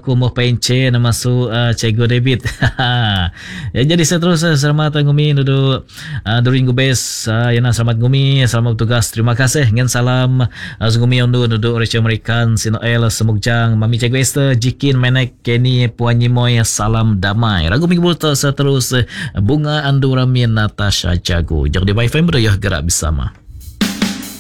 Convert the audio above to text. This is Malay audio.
aku mau pencen masuk Cikgu David. Ya, jadi seterusnya selamat ngumi duduk during best yana selamat ngumi selamat bertugas terima kasih ngan salam ngumi duduk Rachel American Sinoel Semugjang Mami Cikgu Esther Jikin Menek Kenny Puanyi Moy salam damai ragu minggu seterus bunga Anduramin Natasha Jago jangan di wifi berdaya gerak bersama.